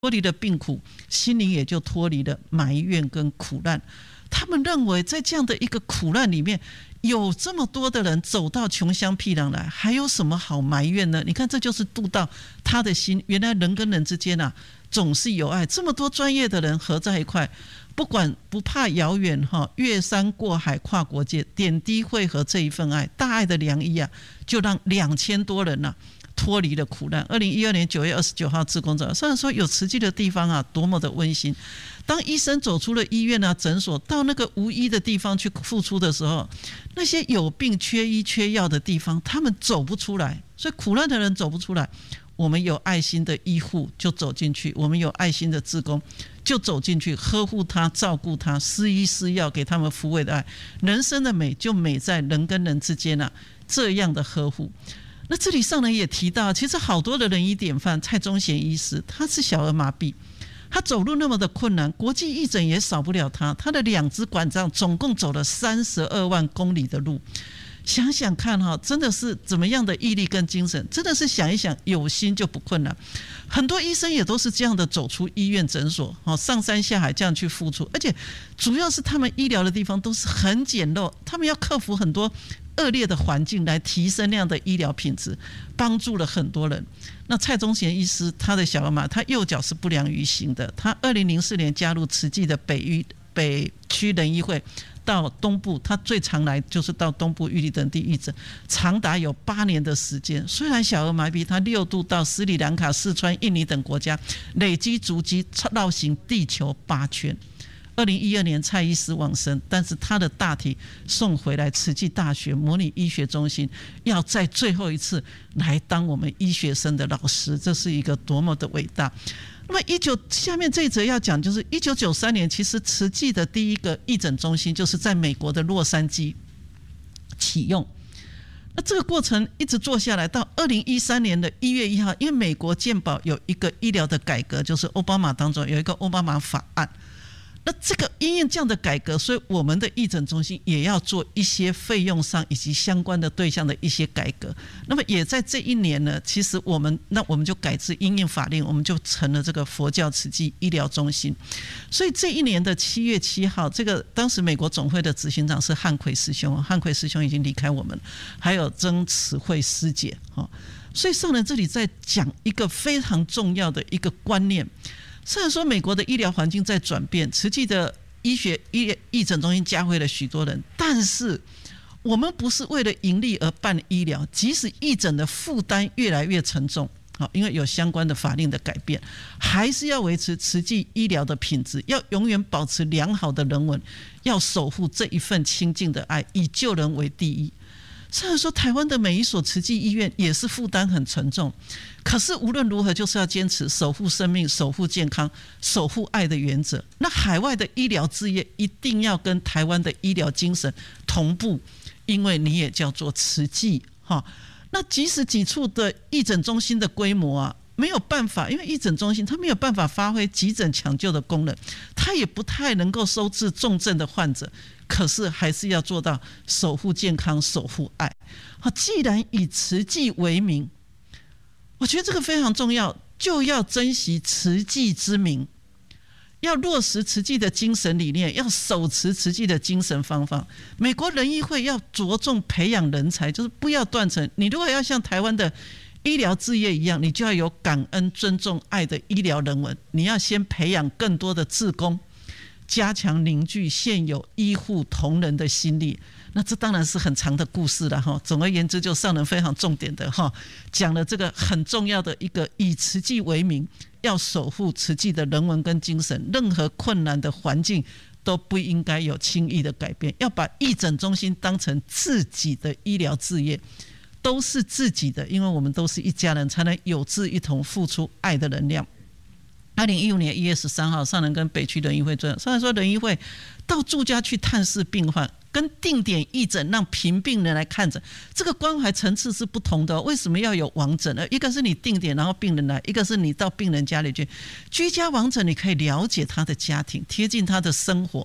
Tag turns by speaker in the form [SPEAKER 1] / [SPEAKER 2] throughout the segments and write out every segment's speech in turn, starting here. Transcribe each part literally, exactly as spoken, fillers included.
[SPEAKER 1] 脱离了病苦，心灵也就脱离了埋怨跟苦难。他们认为在这样的一个苦难里面，有这么多的人走到穷乡僻壤来，还有什么好埋怨呢？你看，这就是渡到他的心。原来人跟人之间啊，总是有爱。这么多专业的人合在一块，不管不怕遥远哈，越山过海跨国界，点滴汇合这一份爱，大爱的良医啊，就让两千多人啊脱离了苦难。二零一二年九月二十九号，志工者虽然说有慈济的地方啊，多么的温馨。当医生走出了医院啊、诊所，到那个无医的地方去付出的时候，那些有病、缺医、缺药的地方，他们走不出来。所以苦难的人走不出来，我们有爱心的医护就走进去，我们有爱心的志工就走进去，呵护他、照顾他，施医施药，给他们抚慰的爱。人生的美就美在人跟人之间啊，这样的呵护。那这里上人也提到，其实好多的仁医典范，蔡宗贤医师，他是小儿麻痹，他走路那么的困难，国际义诊也少不了他，他的两只管脏总共走了三十二万公里的路。想想看哈，真的是怎么样的毅力跟精神，真的是想一想，有心就不困难。很多医生也都是这样的走出医院诊所，上山下海这样去付出，而且主要是他们医疗的地方都是很简陋，他们要克服很多恶劣的环境来提升那样的医疗品质，帮助了很多人。那蔡宗贤医师，他的小儿麻，他右脚是不良于行的，他二零零四年加入慈济的北医北区仁医会，到东部，他最常来就是到东部玉里等地义诊，长达有八年的时间。虽然小儿麻痹，他六度到斯里兰卡、四川、印尼等国家，累积足迹绕行地球八圈。二零一二年蔡医师往生，但是他的大体送回来慈济大学模拟医学中心，要在最后一次来当我们医学生的老师，这是一个多么的伟大。那么一九下面这一则要讲，就是一九九三年，其实慈济的第一个义诊中心就是在美国的洛杉矶启用。那这个过程一直做下来，到二零一三年的一月一号，因为美国健保有一个医疗的改革，就是奥巴马当中有一个奥巴马法案。那这个因应这样的改革，所以我们的义诊中心也要做一些费用上以及相关的对象的一些改革。那么也在这一年呢，其实我们那我们就改制因应法令，我们就成了这个佛教慈济医疗中心。所以这一年的七月七号，这个当时美国总会的执行长是汉奎师兄，汉奎师兄已经离开我们，还有曾慈惠师姐。所以上人这里在讲一个非常重要的一个观念。虽然说美国的医疗环境在转变，慈济的医学医义诊中心教会了许多人，但是我们不是为了盈利而办医疗，即使义诊的负担越来越沉重，因为有相关的法令的改变，还是要维持慈济医疗的品质，要永远保持良好的人文，要守护这一份清净的爱，以救人为第一。虽然说台湾的每一所慈济医院也是负担很沉重，可是无论如何就是要坚持守护生命、守护健康、守护爱的原则。那海外的医疗事业一定要跟台湾的医疗精神同步，因为你也叫做慈济。那即使几处的义诊中心的规模啊，没有办法，因为义诊中心它没有办法发挥急诊抢救的功能，它也不太能够收治重症的患者，可是还是要做到守护健康、守护爱。既然以慈济为名，我觉得这个非常重要，就要珍惜慈济之名，要落实慈济的精神理念，要手持慈济的精神方法。美国仁医会要着重培养人才，就是不要断层。你如果要像台湾的医疗事业一样，你就要有感恩、尊重、爱的医疗人文。你要先培养更多的志工，加强凝聚现有医护同仁的心力。那这当然是很长的故事了哈。总而言之，就上人非常重点的哈，讲了这个很重要的一个以慈济为名，要守护慈济的人文跟精神，任何困难的环境都不应该有轻易的改变，要把义诊中心当成自己的医疗事业，都是自己的，因为我们都是一家人，才能有志一同付出爱的能量。二零一五年一月十三号，上人跟北区仁医会专上人说，仁医会到住家去探视病患，跟定点义诊让贫病人来看诊，这个关怀层次是不同的。为什么要有往诊呢？一个是你定点然后病人来，一个是你到病人家里去。居家往诊你可以了解他的家庭，贴近他的生活，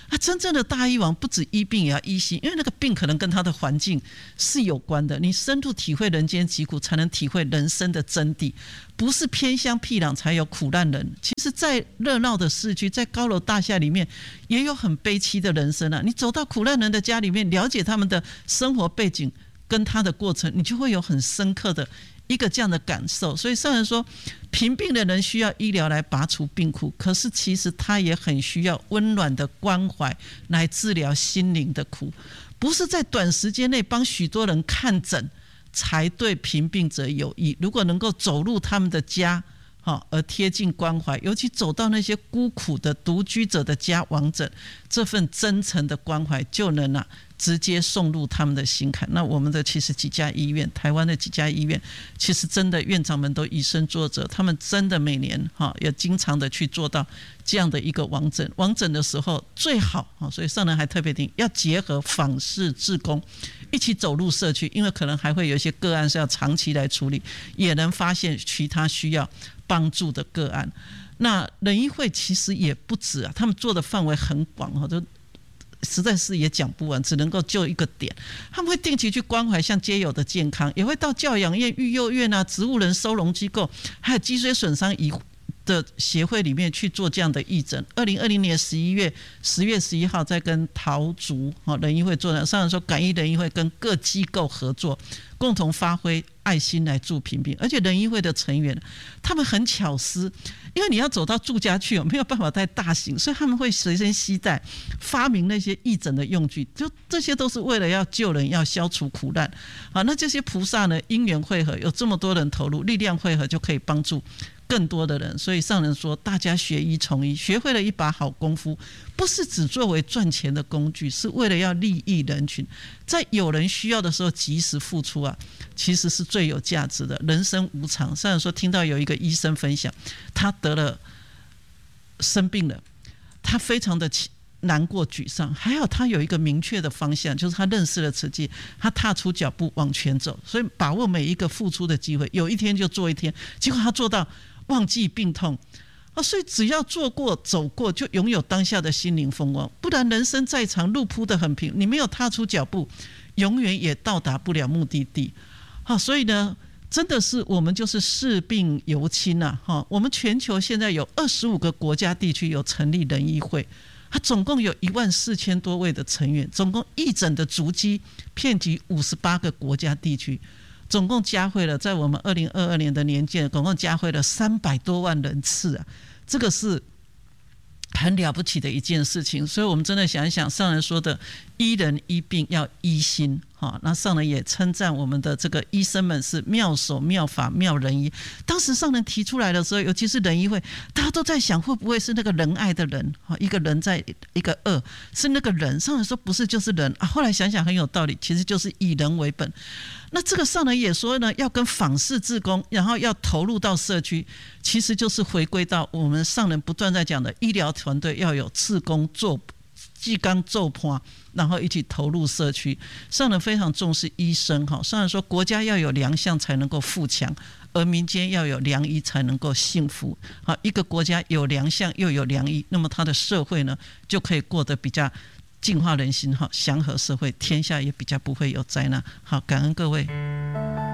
[SPEAKER 1] 啊，真正的大医王不止医病也要医心，因为那个病可能跟他的环境是有关的。你深度体会人间疾苦，才能体会人生的真谛。不是偏乡僻壤才有苦难人，其实在热闹的市区，在高楼大厦里面也有很悲凄的人生啊。你走到苦难人的家里面，了解他们的生活背景跟他的过程，你就会有很深刻的一个这样的感受。所以上人说，贫病的人需要医疗来拔除病苦，可是其实他也很需要温暖的关怀来治疗心灵的苦。不是在短时间内帮许多人看诊才对贫病者有益，如果能够走入他们的家而贴近关怀，尤其走到那些孤苦的独居者的家往诊，这份真诚的关怀就能啊直接送入他们的心坎。那我们的其实几家医院，台湾的几家医院，其实真的院长们都以身作则，他们真的每年哈也经常的去做到这样的一个往诊。往诊的时候最好，所以上人还特别提要结合访视志工一起走入社区，因为可能还会有一些个案是要长期来处理，也能发现其他需要帮助的个案。那人医会其实也不止啊，他们做的范围很广，就实在是也讲不完，只能够就一个点。他们会定期去关怀像街友的健康，也会到教养院、育幼院啊、植物人收容机构，还有脊髓损伤遗的协会里面去做这样的义诊。二零二零年十一月十月十一号，在跟桃竹人医会做的，上人说感医人医会跟各机构合作，共同发挥爱心来助贫病。而且人医会的成员他们很巧思，因为你要走到住家去没有办法带大型，所以他们会随身携带，发明那些义诊的用具，就这些都是为了要救人，要消除苦难。好，那这些菩萨呢，因缘汇合，有这么多人投入，力量汇合就可以帮助更多的人。所以上人说，大家学医从医，学会了一把好功夫，不是只作为赚钱的工具，是为了要利益人群，在有人需要的时候及时付出啊，其实是最有价值的。人生无常，上人说听到有一个医生分享，他得了生病了，他非常的难过沮丧，还好他有一个明确的方向，就是他认识了慈济，他踏出脚步往前走，所以把握每一个付出的机会，有一天就做一天。结果他做到忘记病痛啊，所以只要做过走过，就拥有当下的心灵风光。不然人生再长，路铺得很平，你没有踏出脚步，永远也到达不了目的地啊。所以呢，真的是我们就是视病由亲啊。我们全球现在有二十五个国家地区有成立人医会，它总共有一万四千多位的成员，总共义诊的足迹遍及五十八个国家地区，总共加会了，在我们二零二二年的年鉴，总共加会了三百多万人次啊，这个是很了不起的一件事情。所以我们真的想一想，上人说的医人医病要医心，那上人也称赞我们的这个医生们是妙手妙法妙人医。当时上人提出来的时候，尤其是人医会，大家都在想会不会是那个仁爱的人，一个人在一个恶，是那个人。上人说不是，就是人啊。后来想想很有道理，其实就是以人为本。那这个上人也说呢，要跟访视志工，然后要投入到社区，其实就是回归到我们上人不断在讲的医疗团队要有志工做技刚做破，然后一起投入社区。上人非常重视医生，上人说国家要有良相才能够富强，而民间要有良医才能够幸福。一个国家有良相又有良医，那么他的社会呢就可以过得比较净化人心，祥和社会，天下也比较不会有灾难。好，感恩各位。